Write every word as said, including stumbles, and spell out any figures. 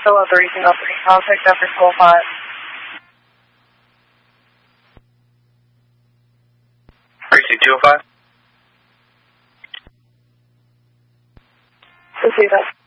Kilo three Single three. Contact after school five. Precinct two oh five. Receive that.